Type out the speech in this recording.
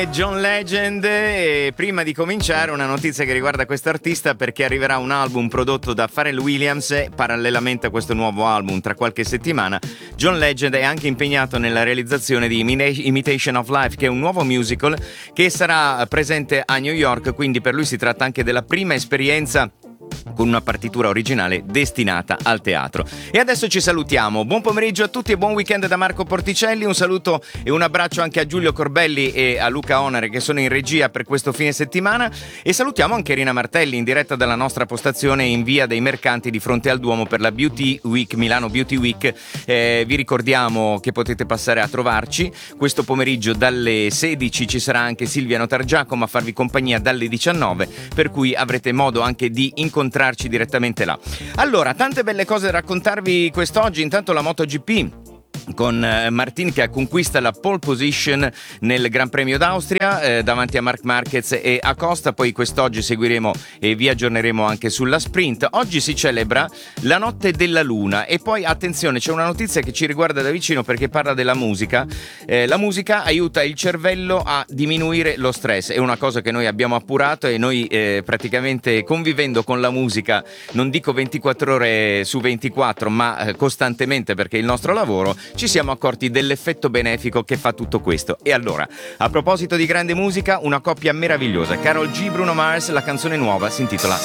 John Legend, e prima di cominciare una notizia che riguarda questo artista, perché arriverà un album prodotto da Pharrell Williams parallelamente a questo nuovo album tra qualche settimana. John Legend è anche impegnato nella realizzazione di Imitation of Life, che è un nuovo musical che sarà presente a New York, quindi per lui si tratta anche della prima esperienza con una partitura originale destinata al teatro. E adesso ci salutiamo. Buon pomeriggio a tutti e buon weekend da Marco Porticelli. Un saluto e un abbraccio anche a Giulio Corbelli e a Luca Onere, che sono in regia per questo fine settimana, e salutiamo anche Rina Martelli in diretta dalla nostra postazione in Via dei Mercanti di fronte al Duomo per la Beauty Week, Milano Beauty Week. Vi ricordiamo che potete passare a trovarci questo pomeriggio dalle 16. Ci sarà anche Silvia Notargiacomo a farvi compagnia dalle 19, per cui avrete modo anche di incontrarci direttamente là. Allora, tante belle cose da raccontarvi quest'oggi. Intanto la MotoGP con Martin che conquista la pole position nel Gran Premio d'Austria davanti a Marc Marquez e Acosta. Poi quest'oggi seguiremo e vi aggiorneremo anche sulla sprint. Oggi si celebra la notte della luna e poi attenzione, c'è una notizia che ci riguarda da vicino perché parla della musica. La musica aiuta il cervello a diminuire lo stress, è una cosa che noi abbiamo appurato e noi praticamente convivendo con la musica, non dico 24 ore su 24 ma costantemente, perché è il nostro lavoro, ci siamo accorti dell'effetto benefico che fa tutto questo. E allora, a proposito di grande musica, una coppia meravigliosa, Karol G, Bruno Mars, la canzone nuova si intitola